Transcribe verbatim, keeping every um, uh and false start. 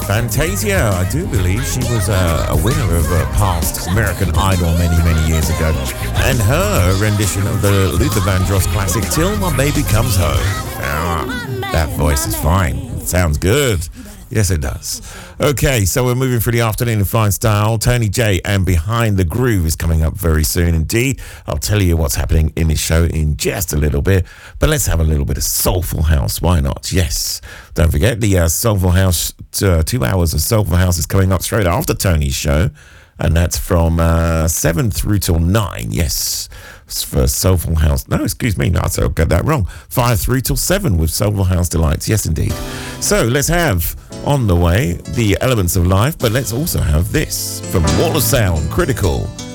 Fantasia, I do believe she was uh, a winner of a past American Idol many, many years ago. And her rendition of the Luther Vandross classic, Till My Baby Comes Home. Ah, that voice is fine. It sounds good. Yes, it does. Okay, so we're moving through the afternoon in fine style. Tony J and Behind the Groove is coming up very soon indeed. I'll tell you what's happening in this show in just a little bit. But let's have a little bit of Soulful House. Why not? Yes. Don't forget, the uh, Soulful House, uh, two hours of Soulful House is coming up straight after Tony's show. And that's from uh, seven through till nine. Yes. For Soulful House. No, excuse me. No, I got that wrong. five through till seven with Soulful House Delights. Yes, indeed. So let's have on the way the Elements of Life, but let's also have this from Wall of Sound, Critical.